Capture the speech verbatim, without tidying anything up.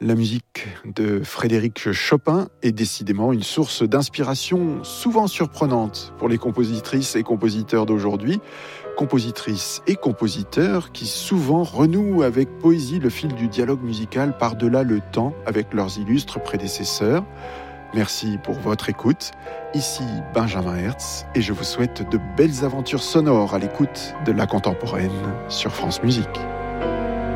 La musique de Frédéric Chopin est décidément une source d'inspiration souvent surprenante pour les compositrices et compositeurs d'aujourd'hui, compositrices et compositeurs qui souvent renouent avec poésie le fil du dialogue musical par-delà le temps avec leurs illustres prédécesseurs. Merci pour votre écoute. Ici Benjamin Hertz et je vous souhaite de belles aventures sonores à l'écoute de La Contemporaine sur France Musique.